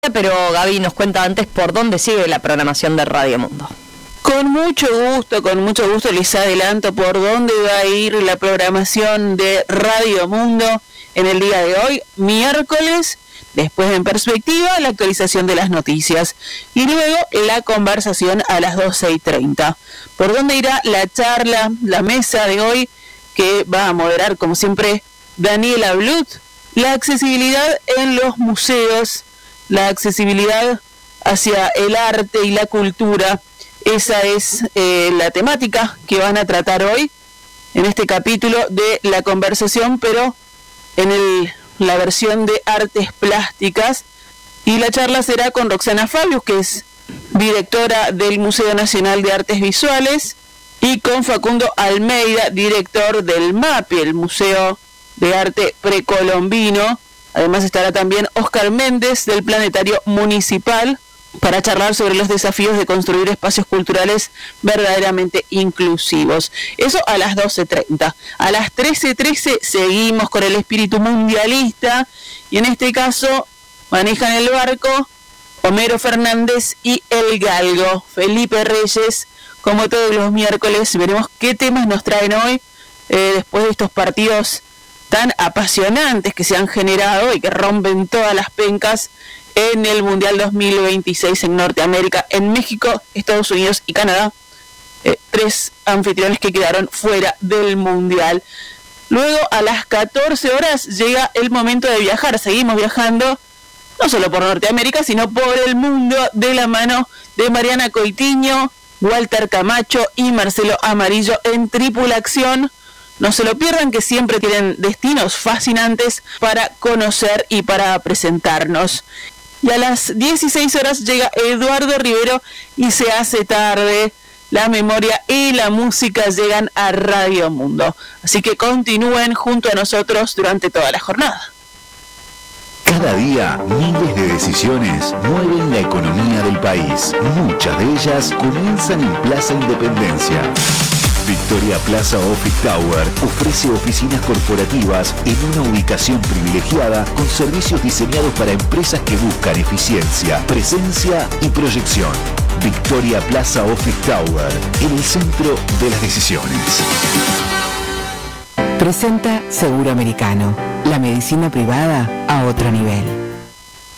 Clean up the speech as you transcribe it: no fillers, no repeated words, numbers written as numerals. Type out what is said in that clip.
tarde, pero Gaby nos cuenta antes por dónde sigue la programación de Radio Mundo. Con mucho gusto les adelanto por dónde va a ir la programación de Radio Mundo en el día de hoy, miércoles. Después, en perspectiva, la actualización de las noticias. Y luego, la conversación a las 12:30. ¿Por dónde irá la charla, la mesa de hoy, que va a moderar, como siempre, Daniela Blut? La accesibilidad en los museos, la accesibilidad hacia el arte y la cultura. Esa es la temática que van a tratar hoy, en este capítulo de la conversación, pero en la versión de artes plásticas, y la charla será con Roxana Fabius, que es directora del Museo Nacional de Artes Visuales, y con Facundo Almeida, director del MAPI, el Museo de Arte Precolombino. Además estará también Oscar Méndez, del Planetario Municipal, para charlar sobre los desafíos de construir espacios culturales verdaderamente inclusivos. Eso a las 12:30. A las 13:13 seguimos con el espíritu mundialista, y en este caso manejan el barco Homero Fernández y el galgo Felipe Reyes. Como todos los miércoles, veremos qué temas nos traen hoy, después de estos partidos tan apasionantes que se han generado y que rompen todas las pencas en el Mundial 2026 en Norteamérica, en México, Estados Unidos y Canadá. 3 anfitriones que quedaron fuera del Mundial. Luego, a las 14 horas, llega el momento de viajar. Seguimos viajando, no solo por Norteamérica, sino por el mundo, de la mano de Mariana Coitiño, Walter Camacho y Marcelo Amarillo en Tripulación. No se lo pierdan, que siempre tienen destinos fascinantes para conocer y para presentarnos. Y a las 16 horas llega Eduardo Rivero y Se hace tarde. La memoria y la música llegan a Radio Mundo. Así que continúen junto a nosotros durante toda la jornada. Cada día, miles de decisiones mueven la economía del país. Muchas de ellas comienzan en Plaza Independencia. Victoria Plaza Office Tower ofrece oficinas corporativas en una ubicación privilegiada con servicios diseñados para empresas que buscan eficiencia, presencia y proyección. Victoria Plaza Office Tower, en el centro de las decisiones. Presenta Seguro Americano, la medicina privada a otro nivel.